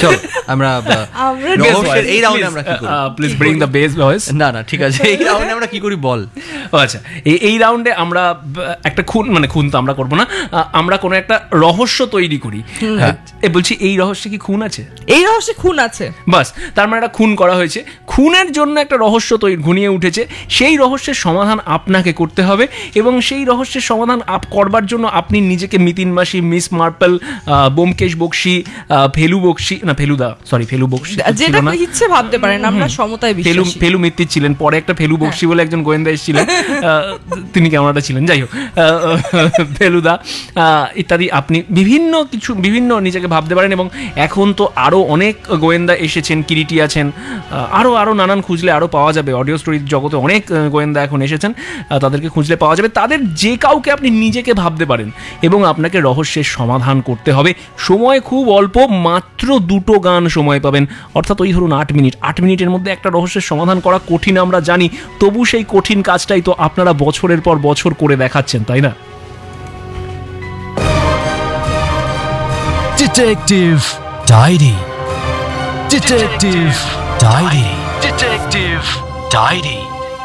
চল আমরা এই রাউন্ডে আমরা কি করি? Please bring the base voice. না ঠিক আছে, এই রাউন্ডে আমরা কি করি বল। আচ্ছা, এই রাউন্ডে আমরা একটা খুন তো আমরা করবো না, আমরা কোনো একটা রহস্য তৈরি করি। বলছি, এই রহস্যে কি খুন আছে? এই রহস্যে খুন আছে, বাস। তার মানে একটা খুন করা হয়েছে, খুনের জন্য একটা রহস্য ঘুনিয়ে উঠেছে, সেই রহস্যের সমাধান আপনাকে করতে হবে, এবং সেই রহস্যের সমাধান করবার জন্য আপনি নিজেকে মিতিন মাসি, মিস মার্পল, ব্যোমকেশ বক্সী, ফেলু বক্সী যেটা ইচ্ছে ভাবতে পারেন, আমরা সমতায় বিশ্বাসী। ফেলু মিত্তির ছিলেন, পরে একটা ফেলু বক্সী বলে একজন গোয়েন্দা এসেছিলেন, তিনি কেমন একটা ছিলেন, যাই হোক, ফেলুদা ইত্যাদি। আপনি বিভিন্ন নিজেকে ভাবতে পারেন, এবং এখন তো আরও অনেক গোয়েন্দা এসেছেন, কিরিটি আছেন, আরও নানান খুঁজলে আরও পাওয়া যাবে। অডিও স্টোরির জগতে অনেক গোয়েন্দা এখন এসেছেন, তাদেরকে খুঁজলে পাওয়া যাবে। তাদের যে কাউকে আপনি নিজেকে ভাবতে পারেন, এবং আপনাকে রহস্যের সমাধান করতে হবে। সময় খুব অল্প, মাত্র 2টো গান সময় পাবেন, অর্থাৎ ওই ধরুন 8 মিনিট। 8 মিনিটের মধ্যে একটা রহস্যের সমাধান করা কঠিন আমরা জানি, তবু সেই কঠিন কাজটাই তো আপনারা বছরের পর বছর করে দেখাচ্ছেন, তাই না? Detective diary, detective diary, detective diary.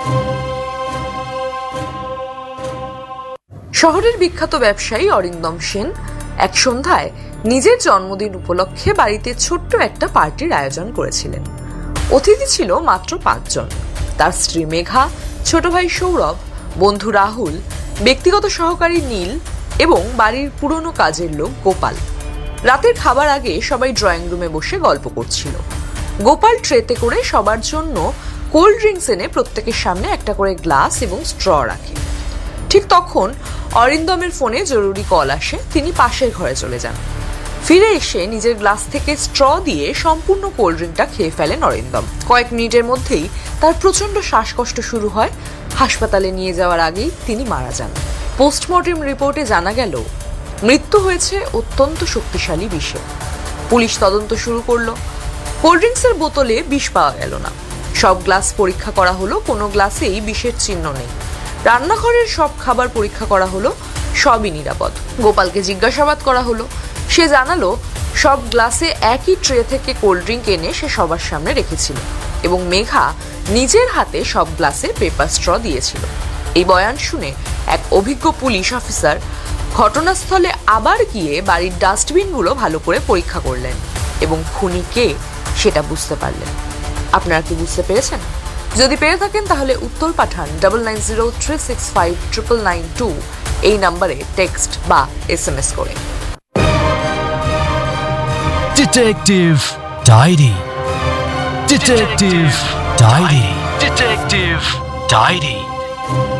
শহরের বিখ্যাত ব্যবসায়ী অরিন্দম সেন এক সন্ধ্যায় নিজের জন্মদিন উপলক্ষে বাড়িতে ছোট্ট একটা পার্টির আয়োজন করেছিলেন। অতিথি ছিল মাত্র 5 জন। তার স্ত্রী মেঘা, ছোট ভাই সৌরভ, বন্ধু রাহুল, ব্যক্তিগত সহকারী নীল এবং বাড়ির পুরনো কাজের লোক গোপাল। রাতের খাবার আগে সবাই ড্রয়িং রুমে বসে গল্প করছিল। গোপাল ট্রেতে করে সবার জন্য কোল্ড ড্রিঙ্কস এনে প্রত্যেকের সামনে একটা করে গ্লাস এবং স্ট্র রাখে। ঠিক তখন অরিন্দমের ফোনে জরুরি কল আসে। তিনি পাশের ঘরে চলে যান। ফিরে এসে নিজের গ্লাস থেকে স্ট্র দিয়ে সম্পূর্ণ কোল্ড ড্রিঙ্কটা খেয়ে ফেলেন অরিন্দম। কয়েক মিনিটের মধ্যেই তার প্রচন্ড শ্বাসকষ্ট শুরু হয়। হাসপাতালে নিয়ে যাওয়ার আগেই তিনি মারা যান। পোস্টমর্টেম রিপোর্টে জানা গেল মৃত্যু হয়েছে অত্যন্ত শক্তিশালী বিষে। পুলিশ তদন্ত শুরু করলো। কোল্ড ড্রিঙ্কসের বোতলে বিষ পাওয়া গেল না। সব গ্লাস পরীক্ষা করা হলো, কোনো গ্লাসেই বিষের চিহ্ন নেই। রান্নাঘরের সব খাবার পরীক্ষা করা হলো, সবই নিরাপদ। গোপালকে জিজ্ঞাসাবাদ করা হলো। সে জানালো সব গ্লাসে একই ট্রে থেকে কোল্ড ড্রিঙ্ক এনে সে সবার সামনে রেখেছিল, এবং মেঘা নিজের হাতে সব গ্লাসে পেপার স্ট্র দিয়েছিল। এই বয়ান শুনে এক অভিজ্ঞ পুলিশ অফিসার ঘটনাস্থলে আবার গিয়ে বাড়ির ডাস্টবিনগুলো ভালো করে পরীক্ষা করলেন, এবং খুনি কে সেটা বুঝতে পারলেন। আপনারা কি বুঝতে পেরেছেন? যদি পেরে থাকেন তাহলে উত্তর পাঠান 9903659992 এই নম্বরে টেক্সট বা SMS করে। Detective diary, detective diary, detective diary.